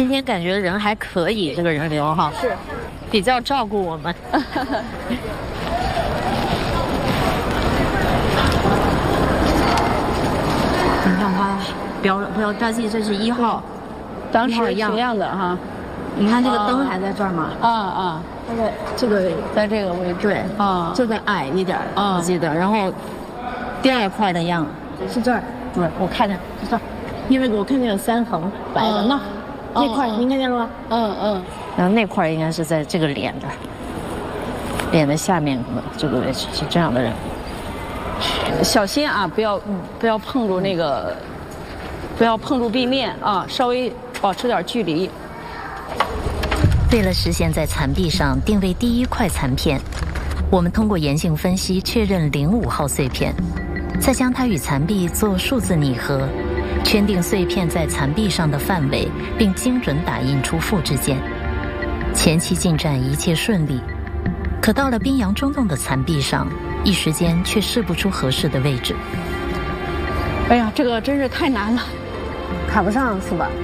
今天感觉人还可以，这个人流哈是比较照顾我们。你看它标记，这是1号， 当时一样的哈。 你看这个灯还在这儿吗？这个在这个位置。 对啊， 这个矮一点我记得。然后第2块的样是这儿，对，我看见是这儿，因为我看见有3横白的，那块您看见了吗？然后那块应该是在这个脸的下面这个位置，是这样的人。 小心啊，不要碰住那个，不要碰住壁面啊，稍微保持点距离。 为了实现在残壁上定位第1块残片，我们通过颜性分析确认05号碎片，再将它与残壁做数字拟合，圈定碎片在残壁上的范围，并精准打印出复制件。前期进展一切顺利，可到了滨阳中洞的残壁上，一时间却试不出合适的位置。 哎呀，这个真是太难了， 卡不上是吧？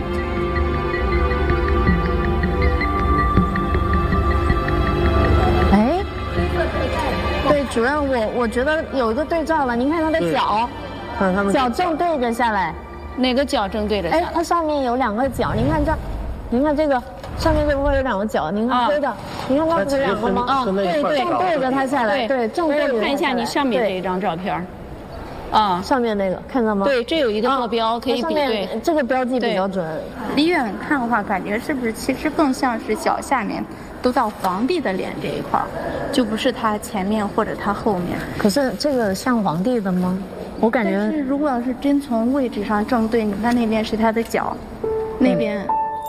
对，主任，我觉得有一个对照了。您看他的脚，脚正对着下来， 哪个脚正对着下来？ 它上面有2个脚，您看这，您看这个上面会不会有2个脚？您看对的，您看它不是2个吗？对，正对着它下来，对，正对着。 看一下你上面这一张照片。 上面那个看到吗？ 对，这有一个坐标可以比对， 这个标记比较准。 离远看的话，感觉是不是其实更像是脚下面都到皇帝的脸这一块，就不是他前面或者他后面。 可是这个像皇帝的吗？我感觉是如果要是真从位置上正对，你看那边是他的脚，那边。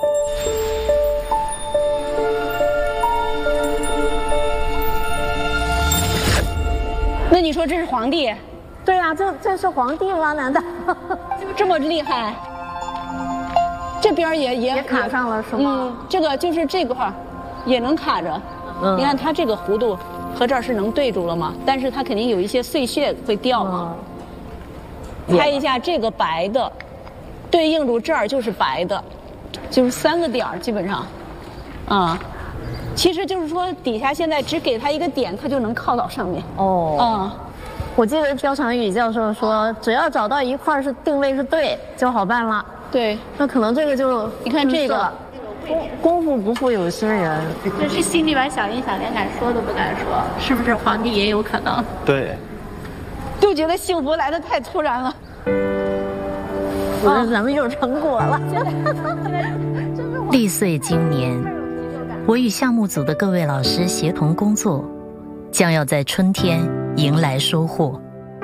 那你说这是皇帝？ 对啊，这是皇帝吗？难道就这么厉害？这边也卡上了是吗？ 这个就是这块也能卡着。你看它这个弧度和这儿是能对住了吗？但是它肯定有一些碎屑会掉嘛。拍一下这个白的，对应住这儿就是白的，就是3个点基本上。其实就是说底下现在只给它一个点，它就能靠到上面。 我记得焦长宇教授说，只要找到一块是定位是对，就好办了。 对， 那可能这个就你看这个， 功夫不负有心人。 这是心里边小阴小连敢说都不敢说，是不是皇帝也有可能？ 对， 就觉得幸福来得太突然了。 咱们有成果了。 历岁今年，我与项目组的各位老师协同工作，将要在春天迎来收获。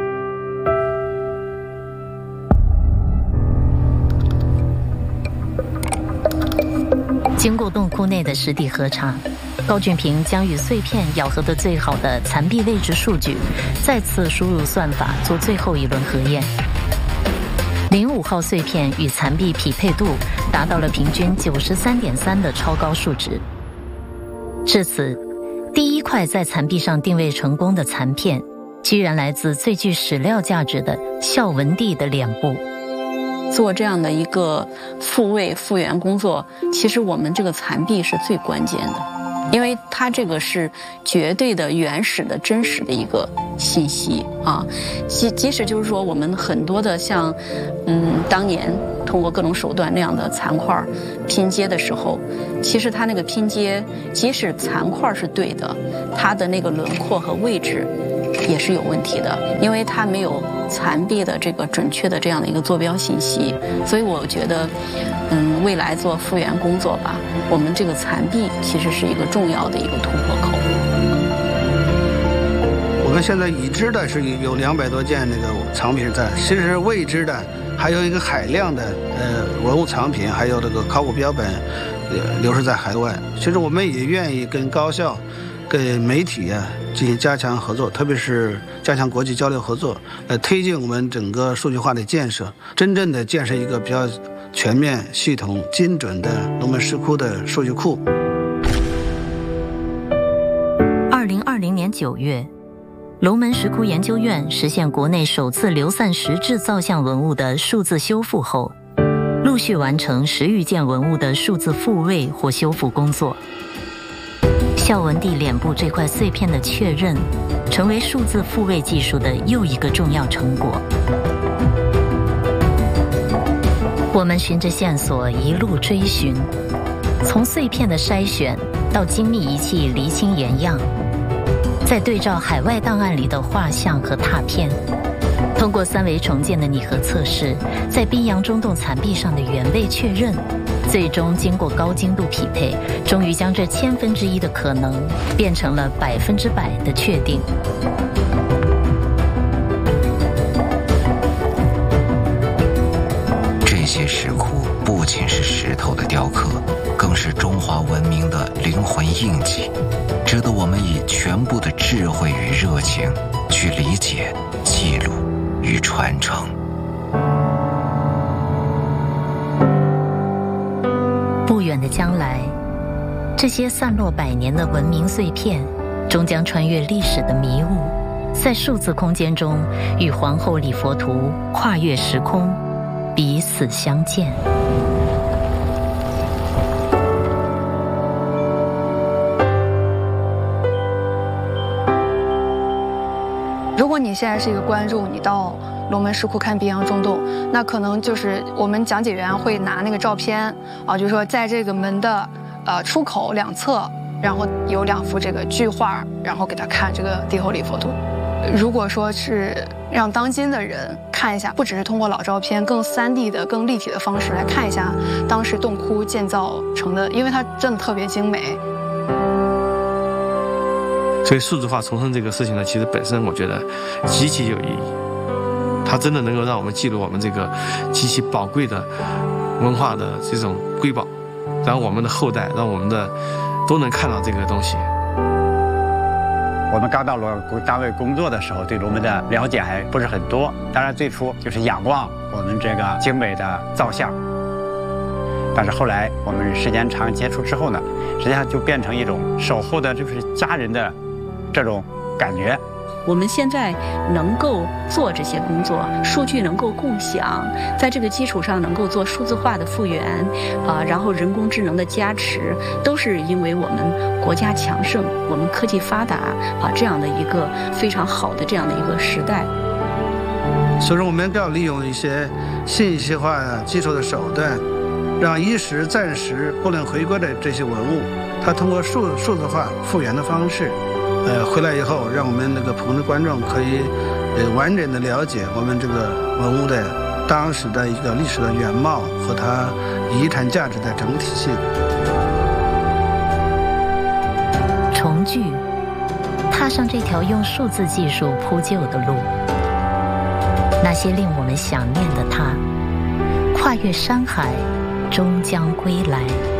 经过洞窟内的实地核查，高俊平将与碎片咬合的最好的残壁位置数据再次输入算法做最后一轮核验。05号碎片与残壁匹配度达到了平均93.3的超高数值。至此，第1块在残壁上定位成功的残片，居然来自最具史料价值的孝文帝的脸部。 做这样的一个复位复原工作，其实我们这个残壁是最关键的，因为它这个是绝对的原始的真实的一个信息啊。即使就是说我们很多的像当年通过各种手段那样的残块拼接的时候，其实它那个拼接即使残块是对的，它的那个轮廓和位置也是有问题的，因为它没有残壁的这个准确的这样的一个坐标信息。所以我觉得未来做复原工作吧，我们这个残壁其实是一个重要的一个突破口。 我们现在已知的是有200多件那个藏品在，其实未知的还有一个海量的文物藏品，还有这个考古标本流失在海外。其实我们也愿意跟高校、跟媒体进行加强合作，特别是加强国际交流合作，推进我们整个数据化的建设，真正的建设一个比较全面、系统、精准的龙门石窟的数据库。 2020年9月，龙门石窟研究院实现国内首次流散石质造像文物的数字修复后， 陆续完成10余件文物的数字复位或修复工作。孝文帝脸部这块碎片的确认，成为数字复位技术的又一个重要成果。我们循着线索一路追寻，从碎片的筛选到精密仪器厘清原样，再对照海外档案里的画像和拓片，通过3维重建的拟合测试，在宾阳中洞残壁上的原位确认，最终经过高精度匹配，终于将这1/1000的可能变成了100%的确定。 这些石窟不仅是石头的雕刻，更是中华文明的灵魂印记，值得我们以全部的智慧与热情去理解、记录与传承。 不远的将来，这些散落100年的文明碎片，终将穿越历史的迷雾，在数字空间中与皇后礼佛图跨越时空，彼此相见。 如果你现在是一个观众，你到龙门石窟看宾阳中洞，那可能就是我们讲解员会拿那个照片啊，就是说在这个门的出口两侧，然后有2幅这个巨画，然后给他看这个帝后礼佛图。如果说是让当今的人看一下，不只是通过老照片，更3D 的、更立体的方式来看一下当时洞窟建造成的，因为它真的特别精美。 所以数字化重生这个事情呢，其实本身我觉得极其有意义，它真的能够让我们记录我们这个极其宝贵的文化的这种瑰宝，让我们的后代，让我们的都能看到这个东西。 我们刚到龙门单位工作的时候，对龙门的了解还不是很多，当然最初就是仰望我们这个精美的造像，但是后来我们时间长接触之后呢，实际上就变成一种守护的就是家人的这种感觉。 我们现在能够做这些工作，数据能够共享，在这个基础上能够做数字化的复原，然后人工智能的加持，都是因为我们国家强盛，我们科技发达这样的一个非常好的这样的一个时代。 所以说我们要利用一些信息化技术的手段，让一时暂时不能回归的这些文物，它通过数字化复原的方式回来以后，让我们那个普通的观众可以完整的了解我们这个文物的当时的一个历史的原貌和它遗产价值的整体性。 重聚，踏上这条用数字技术铺就的路，那些令我们想念的他，跨越山海，终将归来。